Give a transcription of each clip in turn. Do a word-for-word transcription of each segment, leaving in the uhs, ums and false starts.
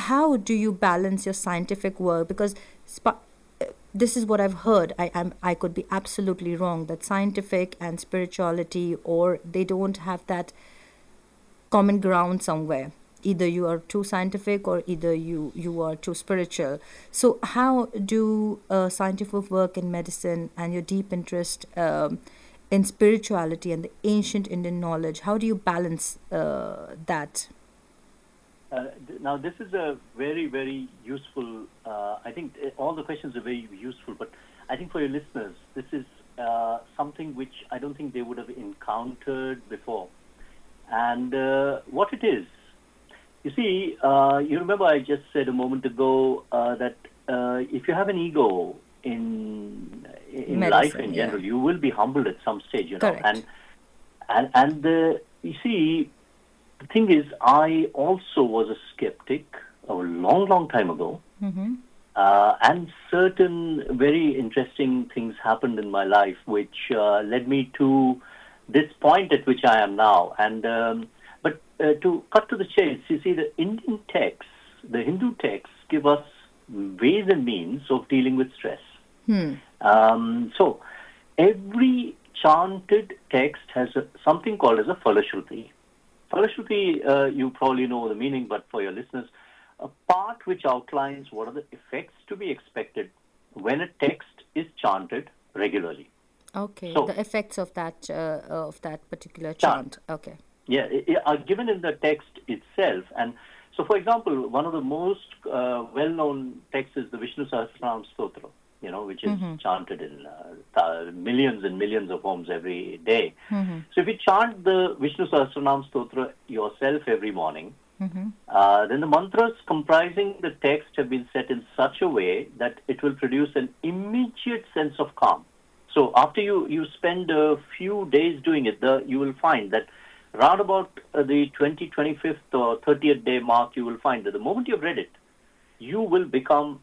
how do you balance your scientific work? Because sp- this is what I've heard. I am I could be absolutely wrong, that scientific and spirituality, or they don't have that common ground somewhere. Either you are too scientific or either you you are too spiritual. So how do uh, scientific work in medicine and your deep interest um, in spirituality and the ancient Indian knowledge, how do you balance uh, that? Uh, th- now, this is a very, very useful. Uh, I think uh, all the questions are very useful, but I think for your listeners, this is uh, something which I don't think they would have encountered before. And uh, what it is, you see, uh, you remember I just said a moment ago uh, that uh, if you have an ego in in life Medicine, in yeah. general, you will be humbled at some stage, you know. Correct. And and and uh, you see, the thing is, I also was a skeptic a long, long time ago. Mm-hmm. Uh, and certain very interesting things happened in my life, which uh, led me to this point at which I am now. And um, but uh, to cut to the chase, you see, the Indian texts, the Hindu texts, give us ways and means of dealing with stress. Hmm. Um, so every chanted text has a, something called as a Falashruti. Falashruti, uh, you probably know the meaning, but for your listeners, a part which outlines what are the effects to be expected when a text is chanted regularly. Okay, So, the effects of that uh, of that particular chant. chant. Okay. Yeah, i- i- are given in the text itself. And so, for example, one of the most uh, well-known texts is the Vishnu Sahasranam Stotra, you know, which is Mm-hmm. chanted in uh, th- millions and millions of homes every day. Mm-hmm. So if you chant the Vishnu Sahasranam Stotra yourself every morning, Mm-hmm. uh, then the mantras comprising the text have been set in such a way that it will produce an immediate sense of calm. So after you, you spend a few days doing it, the, you will find that round about uh, the twenty, twenty-fifth or thirtieth day mark, you will find that the moment you've read it, you will become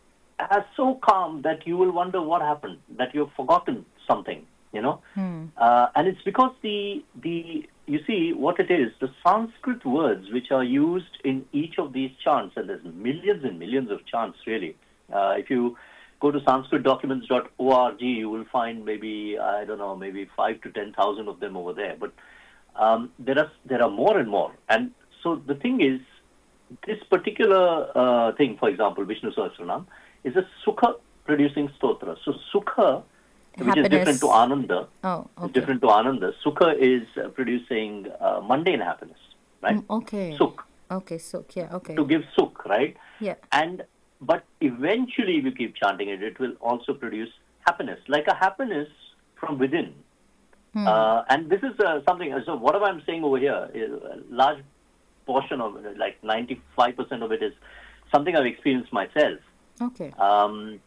as so calm that you will wonder what happened, that you've forgotten something, you know. Hmm. Uh, and it's because the the you see what it is, the Sanskrit words which are used in each of these chants, and there's millions and millions of chants really. Uh, if you go to sanskrit documents dot org, you will find maybe, I don't know, maybe five to ten thousand of them over there. But um, there are there are more and more. And so the thing is, this particular uh, thing, for example, Vishnu Sahasranam, is a sukha producing stotra. So sukha, which is different Happiness. to ananda, Oh, is okay. different to ananda. Sukha is uh, producing uh, mundane happiness, right? Mm, okay. Sukh, Okay. So yeah. Okay. to give sukh, right? Yeah. And but eventually, if you keep chanting it, it will also produce happiness, like a happiness from within. Hmm. Uh, and this is uh, something. So whatever I'm saying over here, is a large portion of it, like ninety-five percent of it, is something I've experienced myself. Okay. Um,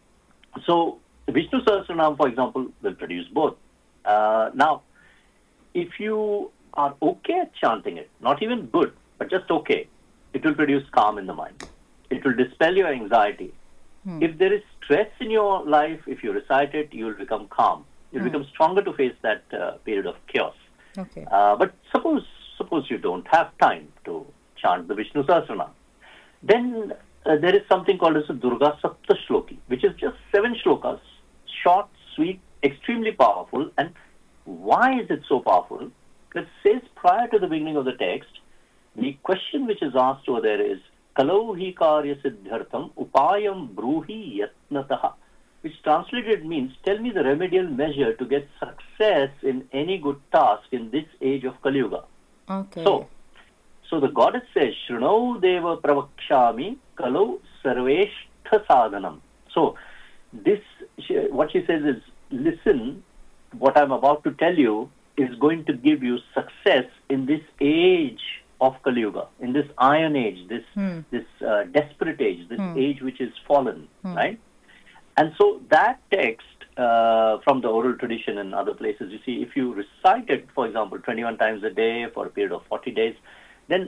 so Vishnu Sahasranam, for example, will produce both. Uh, now, if you are okay at chanting it, not even good, but just okay, it will produce calm in the mind. It will dispel your anxiety. Hmm. If there is stress in your life, if you recite it, you will become calm. You'll Hmm. become stronger to face that uh, period of chaos. Okay. Uh, but suppose suppose you don't have time to chant the Vishnu Sahasranam, then uh, there is something called as a Durga Sapta Shloki, which is just seven shlokas, short, sweet, extremely powerful. And why is it so powerful? It says prior to the beginning of the text, the question which is asked over there is, Kalau hi karya siddhartham upayam bruhi yatnataha, which translated means, tell me the remedial measure to get success in any good task in this age of Kali Yuga. Okay. So, so the goddess says, Shrunau deva pravakshami kalau sarveshtha sadhanam. So, this, she- what she says is, listen, what I'm about to tell you is going to give you success in this age of Kali Yuga, in this iron age, this Hmm. this uh, desperate age, this Hmm. age which is fallen, Hmm. right? And so that text uh, from the oral tradition and other places, you see, if you recite it, for example, twenty-one times a day for a period of forty days, then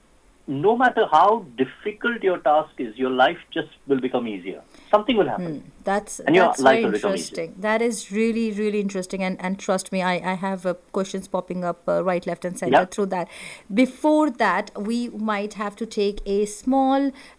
no matter how difficult your task is, your life just will become easier. Something will happen. Hmm. That's And your that's life very will become easier. interesting. That is really really interesting, and and trust me, I I have uh, questions popping up uh, right, left, and center Yeah. through that. Before that, we might have to take a small